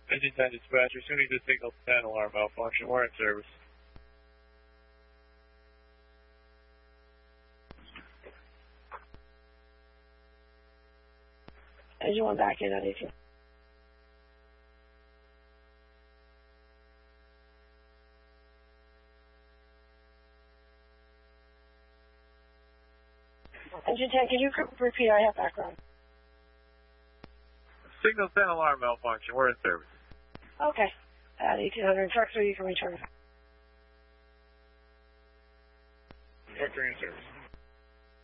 Engine 10 dispatcher, soon need to signal 10 alarm malfunction. We're in service. Engine 1 back in on 18. Engine 10, can you repeat? I have background. Signal 10 alarm malfunction. We're in service. Okay. At 1800, truck 3, you can return. Truck 3 in service.